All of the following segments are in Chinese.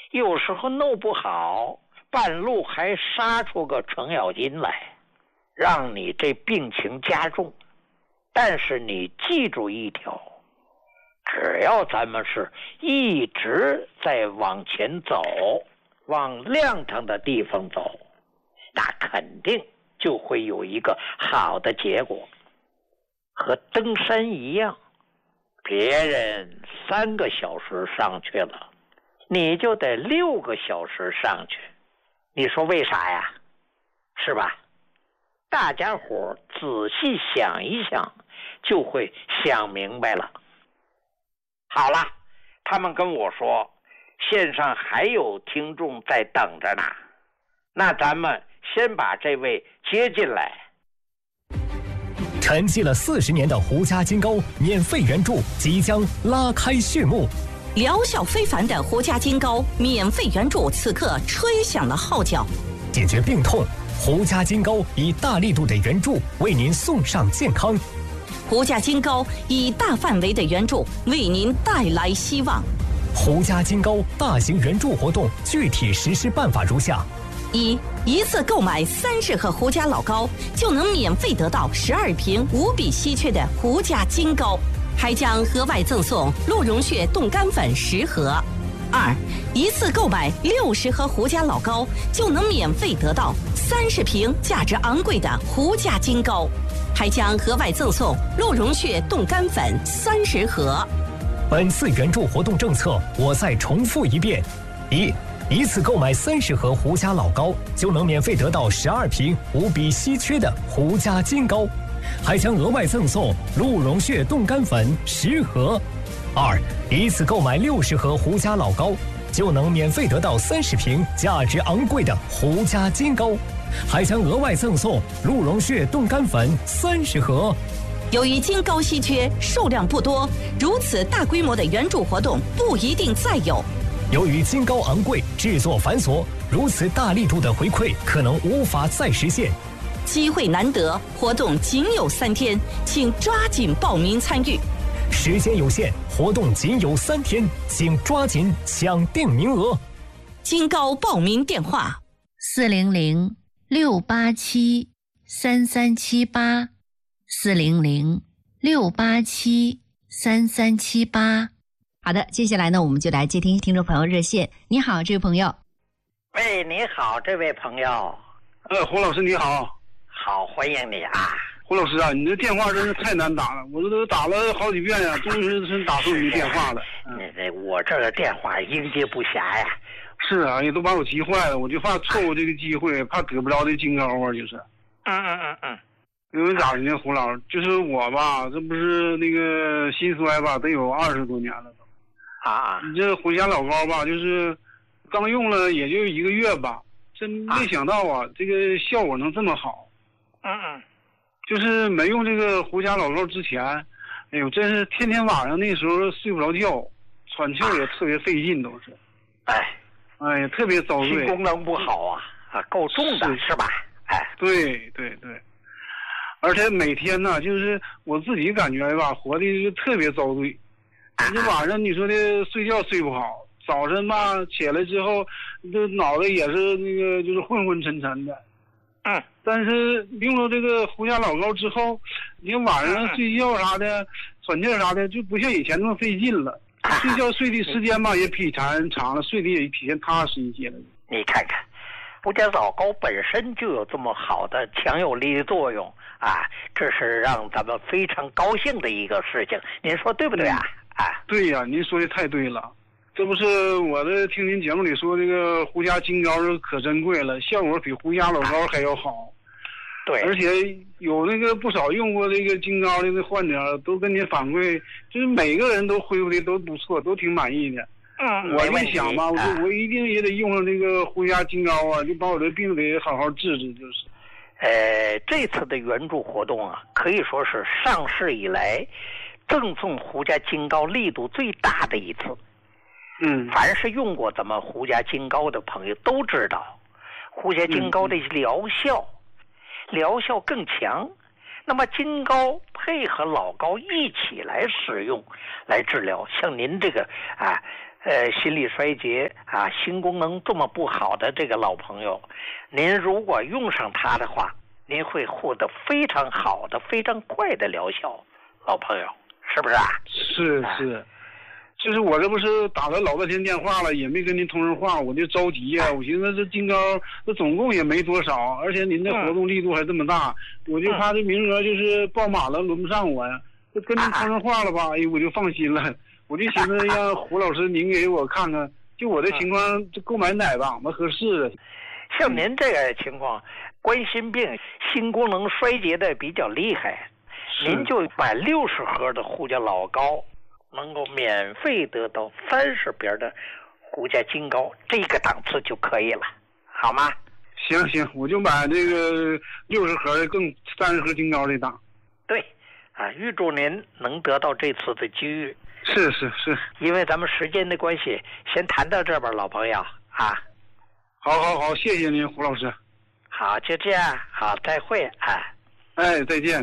有时候弄不好，半路还杀出个程咬金来，让你这病情加重。但是你记住一条，只要咱们是一直在往前走，往亮堂的地方走，那肯定就会有一个好的结果。和登山一样，别人3个小时上去了，你就得6个小时上去。你说为啥呀？是吧？大家伙仔细想一想，就会想明白了。好了，他们跟我说线上还有听众在等着呢，那咱们先把这位接进来。 沉寂了40年的胡家金膏免费援助即将拉开序幕， 疗效非凡的胡家金膏免费援助此刻吹响了号角。 解决病痛，胡家金膏以大力度的援助为您送上健康。 胡家金膏以大范围的援助为您带来希望。 胡家金膏大型援助活动具体实施办法如下： 一次购买30盒胡家老膏，就能免费得到12瓶无比稀缺的胡家金膏，还将额外赠送鹿茸血冻干粉10盒。一次购买60盒胡家老膏，就能免费得到30瓶价值昂贵的胡家金膏，还将额外赠送鹿茸血冻干粉30盒。 本次援助活动政策，我再重复一遍：一次购买30盒胡家老膏，就能免费得到12瓶无比稀缺的胡家金膏，还将额外赠送鹿茸血冻干粉10盒。一次购买60盒胡家老膏，就能免费得到30瓶价值昂贵的胡家金膏，还将额外赠送鹿茸血冻干粉30盒。 由于金膏稀缺，数量不多，如此大规模的援助活动不一定再有。 由于金膏昂贵，制作繁琐，如此大力度的回馈可能无法再实现。 机会难得，活动仅有3天，请抓紧报名参与。 时间有限，活动仅有3天，请抓紧抢订名额。 金膏报名电话 ：400-687-3378，400-687-3378。好的，接下来呢，我们就来接听听众朋友热线。你好，这位朋友。 喂，你好，这位朋友。 胡老师你好。 好，欢迎你啊。 胡老师啊，你这电话真是太难打了，我这都打了好几遍呀，终于是打通你的电话了。 我这个电话应接不暇呀。 是啊，也都把我急坏了，我就怕错过这个机会，怕得不着这金膏啊，就是。因为咋的呢，胡老师，就是我吧，这不是那个心衰吧，得有20多年了都。你这胡家老膏吧，就是刚用了也就1个月吧，真没想到啊，这个效果能这么好。就是没用这个胡家老膏之前，哎呦，真是天天晚上那时候睡不着觉，喘气也特别费劲，都是。哎呀，特别遭罪。 心功能不好啊，够重的是吧？ 对。而且每天呢，就是我自己感觉吧，活的就特别遭罪。这晚上你说的睡觉睡不好，早晨吧起来之后，这脑袋也是那个就是昏昏沉沉的。但是用了这个胡家老膏之后，你晚上睡觉啥的、喘气啥的，就不像以前那么费劲了。睡觉睡的时间吧也比以前长了，睡的也比以前踏实一些了。 你看看，胡家老膏本身就有这么好的强有力的作用啊，这是让咱们非常高兴的一个事情，您说对不对啊？ 对呀，您说的太对了。这不是我的听您节目里说这个胡家金膏可珍贵了，效果比胡家老膏还要好。 对， 而且有那个不少用过这个金膏的患者都跟您反馈，就是每个人都恢复的都不错，都挺满意的。我就想吧，我一定也得用上这个胡家金膏啊，就把我这病给好好治治，就是。 这次的援助活动啊，可以说是上市以来赠送胡家金膏力度最大的一次。凡是用过咱们胡家金膏的朋友都知道，胡家金膏的疗效更强。那么金膏配合老膏一起来使用来治疗，像您这个心力衰竭啊，心功能这么不好的这个老朋友，您如果用上它的话，您会获得非常好的、非常快的疗效。老朋友，是不是啊？ 是，就是我这不是打了老半天电话了，也没跟您通上话，我就着急呀。我寻思这金高这总共也没多少，而且您这活动力度还这么大，我就怕这名额就是报满了轮不上我呀。就跟您通上话了吧，哎，我就放心了。我就寻思让胡老师您给我看看，就我这情况，就购买哪吧，我合适的。 像您这个情况，冠心病、心功能衰竭的比较厉害，您就买60盒的胡家老高，能够免费得到30瓶的胡家金高，这个档次就可以了，好吗？ 行，我就买这个60盒的更30盒金高这档。对， 啊，预祝您能得到这次的机遇。 是， 因为咱们时间的关系，先谈到这边，老朋友啊。 好，谢谢您，胡老师。 好，就这样，好，再会啊。 哎，再见。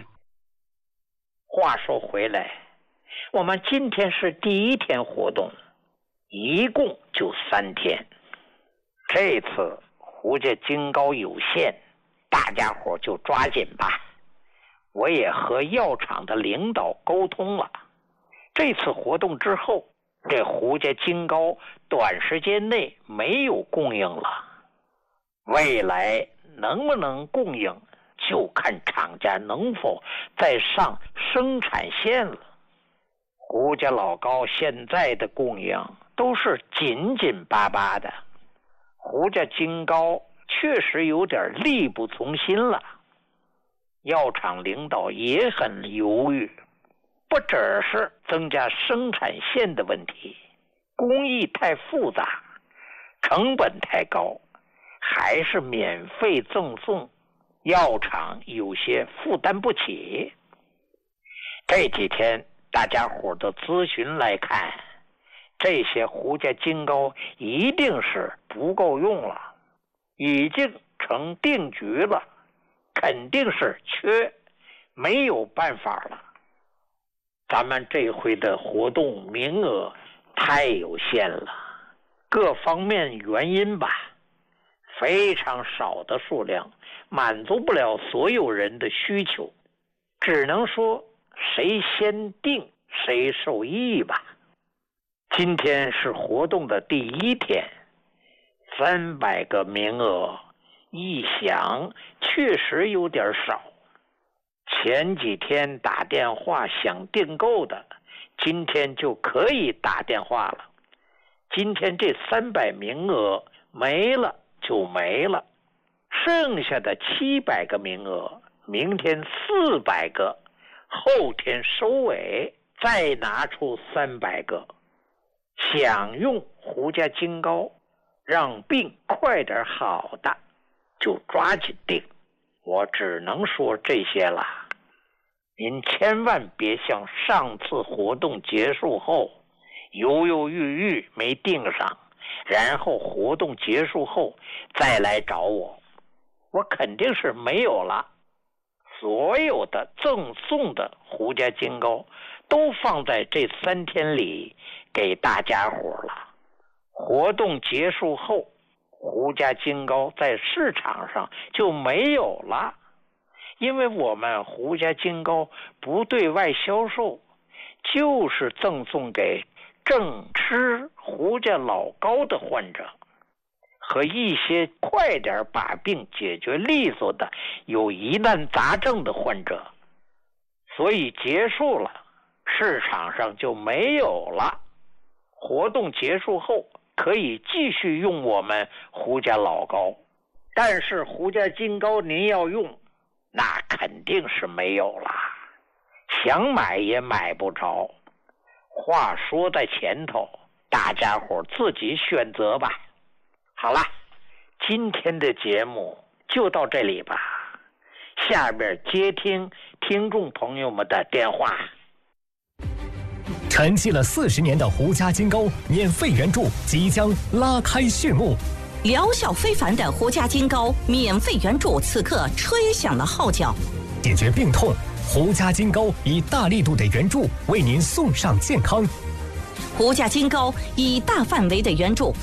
话说回来，我们今天是第1天活动，一共就3天。这次胡家金高有限，大家伙就抓紧吧。我也和药厂的领导沟通了。这次活动之后，这胡家金高短时间内没有供应了，未来能不能供应，就看厂家能否再上生产线了。胡家老高现在的供应都是紧紧巴巴的，胡家金高确实有点力不从心了。药厂领导也很犹豫，不只是增加生产线的问题，工艺太复杂，成本太高，还是免费赠送，药厂有些负担不起。这几天大家伙的咨询来看，这些胡家金高一定是不够用了，已经成定局了，肯定是缺，没有办法了。咱们这回的活动名额太有限了，各方面原因吧，非常少的数量满足不了所有人的需求，只能说谁先定谁受益吧。今天是活动的第1天，300个名额，一想确实有点少。前几天打电话想订购的，今天就可以打电话了。今天这300名额没了就没了，剩下的700个名额，明天400个，后天收尾，再拿出300个。想用胡家金高让病快点好的，就抓紧订。我只能说这些了，您千万别像上次活动结束后犹犹豫豫没订上，然后活动结束后再来找我，我肯定是没有了。所有的赠送的胡家金高都放在这3天里给大家伙了。活动结束后，胡家金高在市场上就没有了，因为我们胡家金高不对外销售，就是赠送给正吃胡家老高的患者和一些快点把病解决利索的有疑难杂症的患者，所以结束了，市场上就没有了。活动结束后可以继续用我们胡家老高，但是胡家金高您要用，那肯定是没有了，想买也买不着。话说在前头，大家伙自己选择吧。好了，今天的节目就到这里吧，下边接听听众朋友们的电话。 沉寂了40年的胡家金高免费援助即将拉开序幕， 疗效非凡的胡家金高免费援助此刻吹响了号角， 解决病痛，胡家金高以大力度的援助为您送上健康。 胡家金膏以大范围的援助，